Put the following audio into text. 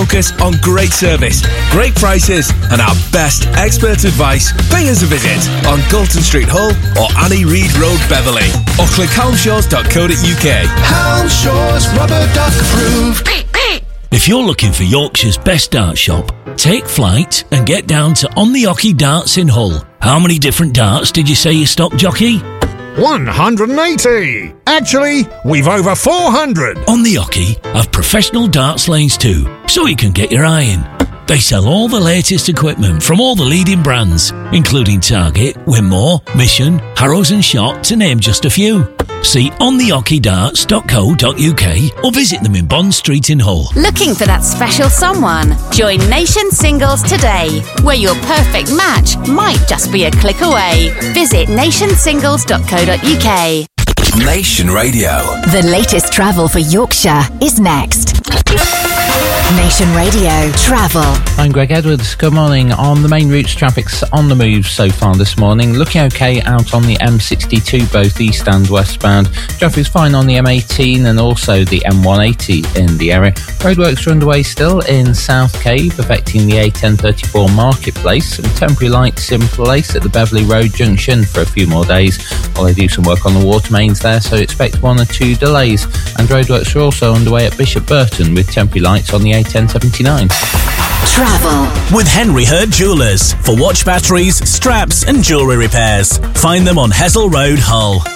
focus on great service, great prices, and our best expert advice, pay us a visit on Galton Street, Hull, or Annie Reid Road, Beverley, or click helmshaws.co.uk. Helmshaws, rubber duck approved. If you're looking for Yorkshire's best dart shop, take flight and get down to On the Ocky Darts in Hull. How many different darts did you say you stock, jockey? 180! Actually, we've over 400! On the Ocky have professional darts lanes too, so you can get your eye in. They sell all the latest equipment from all the leading brands, including Target, Winmore, Mission, Harrows and Shot, to name just a few. See ontheockeydarts.co.uk or visit them in Bond Street in Hull. Looking for that special someone? Join Nation Singles today, where your perfect match might just be a click away. Visit nationsingles.co.uk. Nation Radio. The latest travel for Yorkshire is next. Nation Radio Travel. I'm Greg Edwards. Good morning. On the main routes, traffic's on the move so far this morning. Looking okay out on the M62, both east and westbound. Traffic's fine on the M18 and also the M180 in the area. Roadworks are underway still in South Cave, affecting the A1034 Marketplace. Some temporary lights in place at the Beverley Road junction for a few more days, while they do some work on the water mains there, so expect 1 or 2 delays. And roadworks are also underway at Bishop Burton with temporary lights on the A1079. Travel with Henry Hurd Jewellers for watch batteries, straps and jewellery repairs. Find them on Hessel Road, Hull.